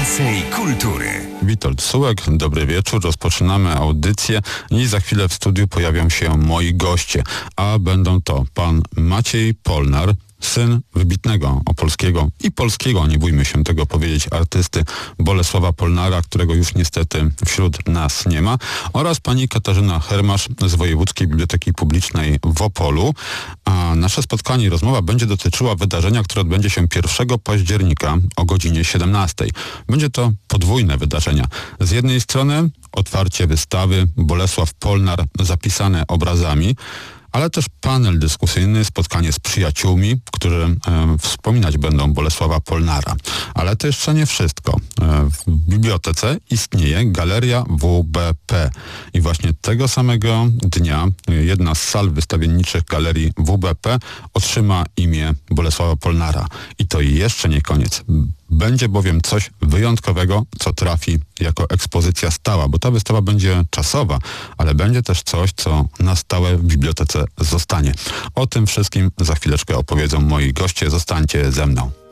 Więcej kultury. Witold Sułek, dobry wieczór. Rozpoczynamy audycję i za chwilę w studiu pojawią się moi goście, a będą to pan Maciej Polnar, syn wybitnego opolskiego i polskiego, nie bójmy się tego powiedzieć, artysty Bolesława Polnara, którego już niestety wśród nas nie ma, oraz pani Katarzyna Hermasz z Wojewódzkiej Biblioteki Publicznej w Opolu. A nasze spotkanie i rozmowa będzie dotyczyła wydarzenia, które odbędzie się 1 października o godzinie 17. Będzie to podwójne wydarzenia. Z jednej strony otwarcie wystawy Bolesław Polnar zapisane obrazami, ale też panel dyskusyjny, spotkanie z przyjaciółmi, którzy wspominać będą Bolesława Polnara. Ale to jeszcze nie wszystko. W bibliotece istnieje Galeria WBP i właśnie tego samego dnia jedna z sal wystawienniczych Galerii WBP otrzyma imię Bolesława Polnara. I to jeszcze nie koniec. Będzie bowiem coś wyjątkowego, co trafi jako ekspozycja stała, bo ta wystawa będzie czasowa, ale będzie też coś, co na stałe w bibliotece zostanie. O tym wszystkim za chwileczkę opowiedzą moi goście. Zostańcie ze mną.